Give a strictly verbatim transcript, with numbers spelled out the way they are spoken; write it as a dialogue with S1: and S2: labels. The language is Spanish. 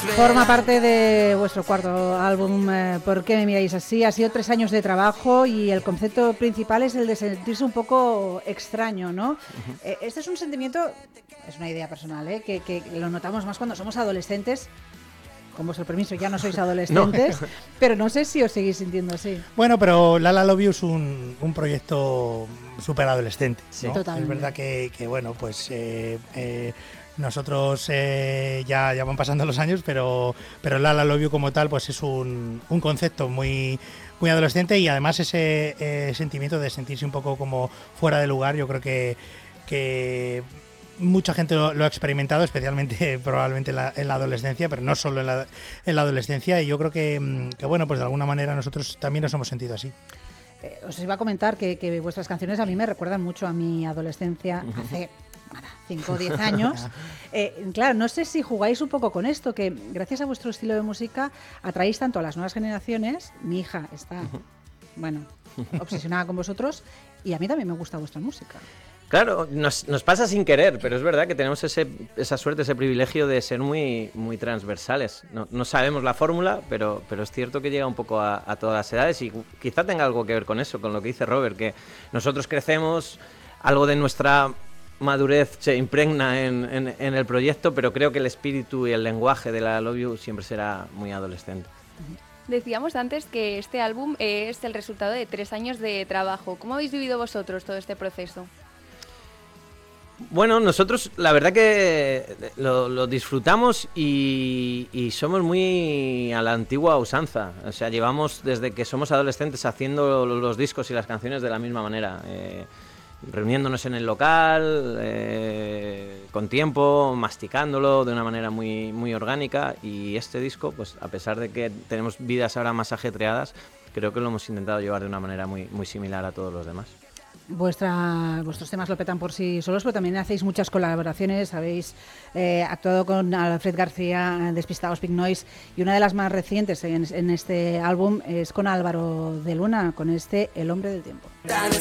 S1: Forma parte de vuestro cuarto álbum, eh, ¿Por qué me miráis así? Ha sido tres años de trabajo y el concepto principal es el de sentirse un poco extraño, ¿no? Uh-huh. Eh, este es un sentimiento, es una idea personal, ¿eh? que, que lo notamos más cuando somos adolescentes. Con vuestro permiso, ya no sois adolescentes, no. Pero no sé si os seguís sintiendo así.
S2: Bueno, pero La La Love You es un, un proyecto súper adolescente,
S1: sí,
S2: ¿no?
S1: Totalmente.
S2: Es verdad que, que bueno, pues eh, eh, nosotros eh, ya, ya van pasando los años, pero, pero La La Love You como tal, pues es un, un concepto muy, muy adolescente y además ese eh, sentimiento de sentirse un poco como fuera de lugar, yo creo que... que mucha gente lo, lo ha experimentado, especialmente probablemente en la, en la adolescencia, pero no solo en la, en la adolescencia, y yo creo que, que, bueno, pues de alguna manera nosotros también nos hemos sentido así.
S1: Eh, os iba a comentar que, que vuestras canciones a mí me recuerdan mucho a mi adolescencia, hace cinco o diez años. Eh, claro, no sé si jugáis un poco con esto, que gracias a vuestro estilo de música atraéis tanto a las nuevas generaciones, mi hija está, bueno, obsesionada con vosotros, y a mí también me gusta vuestra música.
S3: Claro, nos, nos pasa sin querer, pero es verdad que tenemos ese, esa suerte, ese privilegio de ser muy, muy transversales. No, no sabemos la fórmula, pero, pero es cierto que llega un poco a, a todas las edades y quizá tenga algo que ver con eso, con lo que dice Robert, que nosotros crecemos, algo de nuestra madurez se impregna en, en, en el proyecto, pero creo que el espíritu y el lenguaje de La Love You siempre será muy adolescente.
S4: Decíamos antes que este álbum es el resultado de tres años de trabajo. ¿Cómo habéis vivido vosotros todo este proceso?
S3: Bueno, nosotros la verdad que lo, lo disfrutamos y, y somos muy a la antigua usanza. O sea, llevamos desde que somos adolescentes haciendo los discos y las canciones de la misma manera. Eh, reuniéndonos en el local, eh, con tiempo, masticándolo de una manera muy, muy orgánica. Y este disco, pues a pesar de que tenemos vidas ahora más ajetreadas, creo que lo hemos intentado llevar de una manera muy, muy similar a todos los demás.
S1: Vuestra, vuestros temas lo petan por sí solos, pero también hacéis muchas colaboraciones. Habéis eh, actuado con Alfred García, Despistados, Big Noise, y una de las más recientes en, en este álbum es con Álvaro de Luna, con este El Hombre del Tiempo.
S5: Tan